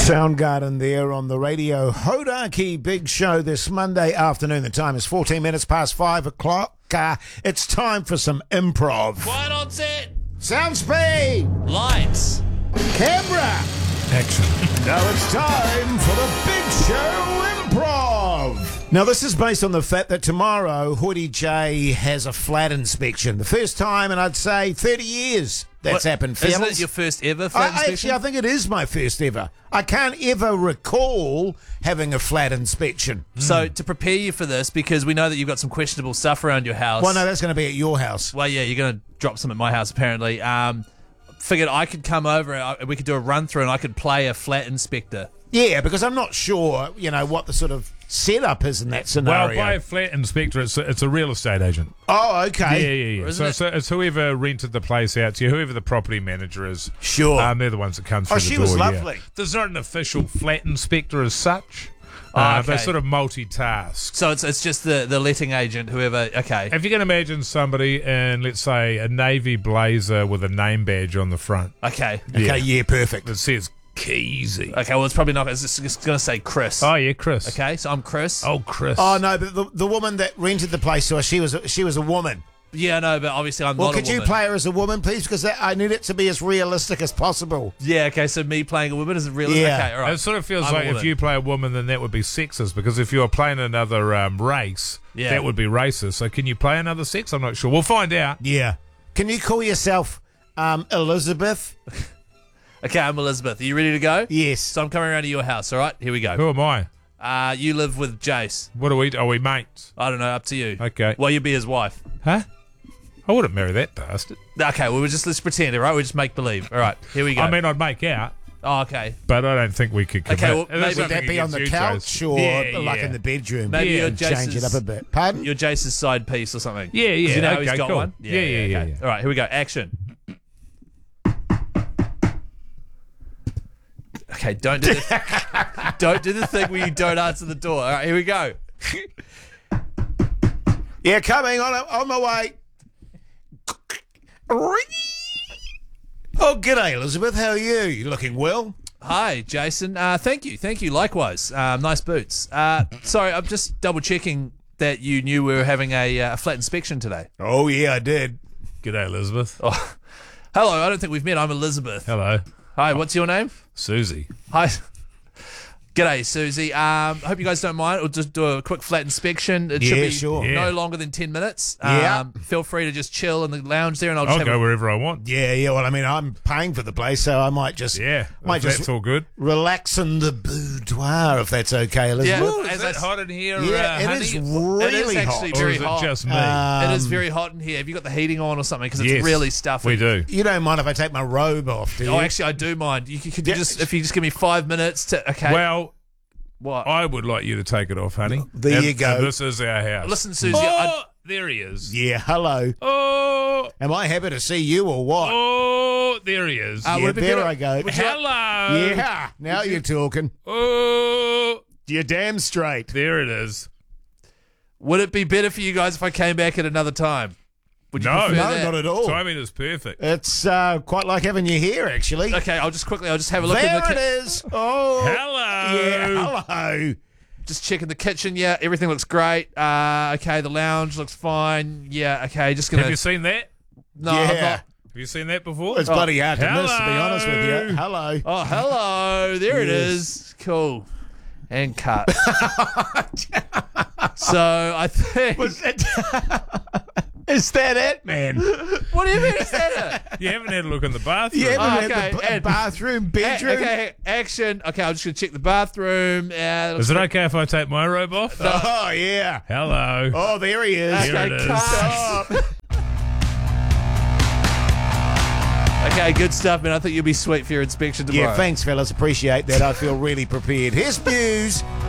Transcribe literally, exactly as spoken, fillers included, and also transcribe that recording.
Soundgarden there on the radio. Hodaki Big Show this Monday afternoon. The time is fourteen minutes past five o'clock. Uh, it's time for some improv. Quiet on set. Sound speed. Lights. Camera. Action. Now it's time for the Big Show Improv. Now this is based on the fact that tomorrow Hoodie J has a flat inspection. The first time in I'd say thirty years that's What, happened. Isn't fellas. it your first ever flat I, inspection? actually, I think it is my first ever. I can't ever recall having a flat inspection. So to prepare you for this, because we know that you've got some questionable stuff around your house. Well, no, that's going to be at your house. Well, yeah, you're going to drop some at my house apparently. Um, figured I could come over and we could do a run through and I could play a flat inspector. Yeah, because I'm not sure, you know, what the sort of setup is in that Well, scenario. by a flat inspector, it's a, it's a real estate agent. oh, Yeah, okay. yeah, yeah. Isn't So, it- so it's whoever rented the place out to you, whoever the property manager is. Sure. Um, they're the ones that come through Oh, the she door. was yeah. lovely. There's not an official flat inspector as such. Oh, uh, okay. They sort of multitask. So it's it's just the, the letting agent, whoever. Okay. If you can imagine somebody in, let's say, a navy blazer with a name badge on the front Okay. Okay, yeah, perfect. that says Keezy. Okay, well, it's probably not. It's just, it's going to say Chris. Oh, yeah, Chris. Okay, so I'm Chris. Oh, Chris. Oh, no, but the, the woman that rented the place to us, she was a, she was a woman. Yeah, no, but obviously I'm Well, not a could you woman. play her as a woman, please? Because that, I need it to be as realistic as possible. Yeah, okay, so me playing a woman is real. Yeah. Okay, all right. It sort of feels I'm a like if woman. you play a woman, then that would be sexist, because if you're playing another um, race, Yeah. that would be racist. So can you play another sex? I'm not sure. We'll find out. Yeah. Can you call yourself um, Elizabeth? Okay, I'm Elizabeth. Are you ready to go? Yes. So I'm coming around to your house, all right? Here we go. Who am I? Uh, you live with Jace. What are we? Are we mates? I don't know, up to you. Okay. Well, you'll be his wife. Huh? I wouldn't marry that bastard. Okay, well, we'll just, let's pretend, all right? We'll just make believe. All right, here we go. I mean, I'd make out, oh, okay. but I don't think we could commit. Okay, well, There's maybe- Would nothing that be on against the you, couch Jace. or Yeah, like yeah. in the bedroom? Maybe Yeah. you're Change it up Jace's, a bit. Pardon? you're Jace's side piece or something. Yeah, 'Cause yeah, You know how okay, he's got cool. one? Yeah, yeah, yeah, okay. yeah. All right, here we go. Action. Okay, don't do the, don't do the thing where you don't answer the door. All right, here we go. Yeah, coming on on my way. Oh, g'day, Elizabeth. How are you? You looking well? Hi, Jason. Uh, thank you. Thank you. Likewise. Um, nice boots. Uh, sorry, I'm just double checking that you knew we were having a, uh, a flat inspection today. Oh, yeah, I did. G'day, Elizabeth. Oh, hello. I don't think we've met. I'm Elizabeth. Hello, Hi. What's your name? Susie. Hi. G'day, Susie. Um, hope you guys don't mind. We'll just do a quick flat inspection. It should Yeah, be sure. no Yeah. longer than ten minutes. Yeah. Um, feel free to just chill in the lounge there, and I'll just I'll have go a, wherever I want. Yeah, yeah. Well, I mean, I'm paying for the place, so I might just Yeah, might if just that's all good. relax in the boudoir, if that's okay, Elizabeth. Yeah. Ooh, As is I it s- hot in here? Yeah, uh, it honey? is It really is actually hot. Or very is it hot. just me? Um, it is very hot in here. Have you got the heating on or something? Because it's Yes, really stuffy. we do. You don't mind if I take my robe off, do you? Oh, actually, I do mind. You, could you Yeah. just if you just give me five minutes to okay. Well, what? I would like you to take it off, honey. There And- you go. and this is our house. Listen, Susie. Oh, I, there he is. Yeah, hello. Oh, Am I happy to see you or what? oh, there he is. Uh, yeah, would it be there better- I go. would you like- Hello. Yeah, now you're talking. Oh, You're damn straight. there it is. would it be better for you guys if I came back at another time? Would you No. prefer No, that? not at all. Timing is perfect. It's uh, quite like having you here, actually. Okay, I'll just quickly. I'll just have a look There in the it ki- is. Oh, Hello. yeah, hello. just checking the kitchen. Yeah, everything looks great. Uh, okay, the lounge looks fine. Yeah, okay, just gonna. Have you seen that? no, I'm Yeah. not. Have you seen that before? It's bloody hard to miss, to be Hello. honest with you. Hello. Oh, hello. There it Yes. is. Cool. And cut. So I think. Was it- Is that it, man? What do you mean is that? You haven't had a look in the bathroom. You haven't Oh, had okay, the b- and- bathroom, A- bedroom? okay, action. Okay, I'm just gonna check the bathroom. Uh, Is it okay if I take my robe off? Oh, yeah. Hello. Oh, there he is. Here okay, it is. cut. Stop. Okay, good stuff, man. I think you'll be sweet for your inspection tomorrow. Yeah, thanks, fellas. Appreciate that. I feel really prepared. Here's Muse.